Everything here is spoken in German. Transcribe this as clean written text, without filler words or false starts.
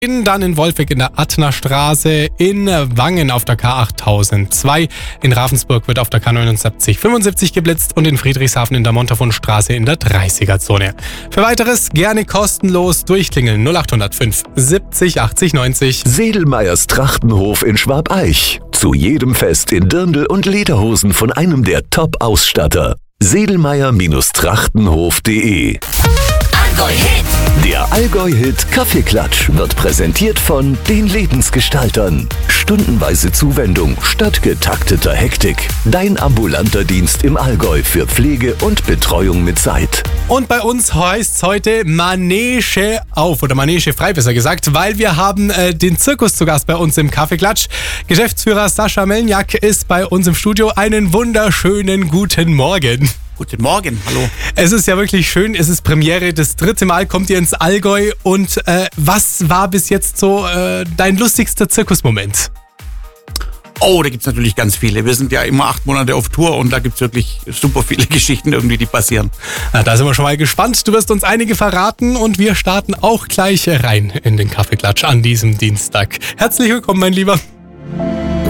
Dann in Wolfegg in der Attnerstraße, in Wangen auf der K8002, in Ravensburg wird auf der K79 75 geblitzt und in Friedrichshafen in der Montafonstraße in der 30er-Zone. Für weiteres gerne kostenlos durchklingeln 0805 70 80 90. Sedelmeyers Trachtenhof in Schwabeich. Zu jedem Fest in Dirndl und Lederhosen von einem der Top-Ausstatter. Sedelmeyer-Trachtenhof.de. Allgäu-Hit. Der Allgäu-Hit Kaffeeklatsch wird präsentiert von den Lebensgestaltern. Stundenweise Zuwendung statt getakteter Hektik. Dein ambulanter Dienst im Allgäu für Pflege und Betreuung mit Zeit. Und bei uns heißt es heute Manege auf, oder Manege frei besser gesagt, weil wir haben den Zirkus zu Gast bei uns im Kaffeeklatsch. Geschäftsführer Sascha Melniak ist bei uns im Studio. Einen wunderschönen guten Morgen. Guten Morgen, hallo. Es ist ja wirklich schön, es ist Premiere, das 3. Mal kommt ihr ins Allgäu und was war bis jetzt so dein lustigster Zirkusmoment? Oh, da gibt's natürlich ganz viele. Wir sind ja immer 8 Monate auf Tour und da gibt's wirklich super viele Geschichten irgendwie, die passieren. Na, da sind wir schon mal gespannt. Du wirst uns einige verraten und wir starten auch gleich rein in den Kaffeeklatsch an diesem Dienstag. Herzlich willkommen, mein Lieber.